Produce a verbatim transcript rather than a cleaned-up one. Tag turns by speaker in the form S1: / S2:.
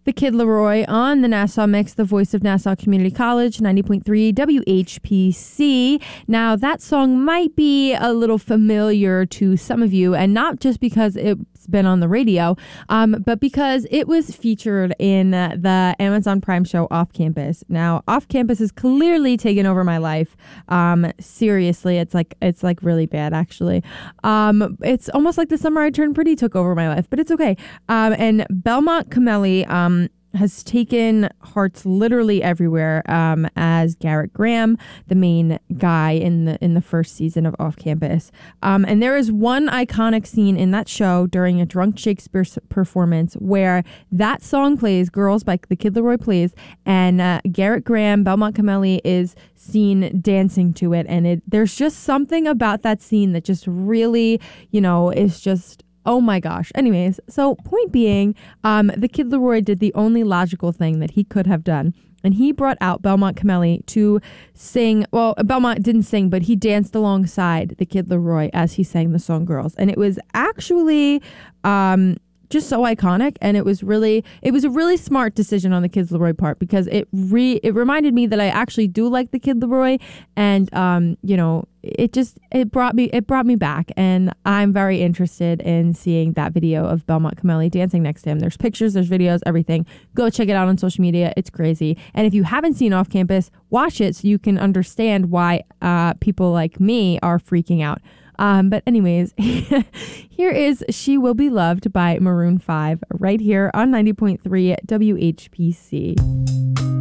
S1: The Kid Laroi on the Nassau Mix, the voice of Nassau Community College, ninety point three W H P C. Now, that song might be a little familiar to some of you, and not just because it's been on the radio, um, but because it was featured in uh, the Amazon Prime show Off Campus. Now, Off Campus has clearly taken over my life. Um, seriously, it's like it's like really bad, actually. Um, it's almost like The Summer I Turned Pretty took over my life, but it's okay. Um, and Belmont Cameli, um, has taken hearts literally everywhere um, as Garrett Graham, the main guy in the in the first season of Off Campus. Um, and there is one iconic scene in that show during a drunk Shakespeare s- performance where that song plays, Girls by The Kid Laroi plays, and uh, Garrett Graham, Belmont Cameli, is seen dancing to it. And it there's just something about that scene that just really, you know, is just... oh my gosh. Anyways, so point being, um, the Kid Laroi did the only logical thing that he could have done. And he brought out Belmont Cameli to sing. Well, Belmont didn't sing, but he danced alongside the Kid Laroi as he sang the song Girls. And it was actually um, just so iconic. And it was really, it was a really smart decision on the Kid Laroi part, because it re it reminded me that I actually do like the Kid Laroi. And, um, you know, it just, it brought me, it brought me back. And I'm very interested in seeing that video of Belmont Cameli dancing next to him. There's pictures, there's videos, everything. Go check it out on social media. It's crazy. And if you haven't seen Off Campus, watch it so you can understand why uh, people like me are freaking out. Um, but anyways, here is She Will Be Loved by Maroon five right here on ninety point three W H P C.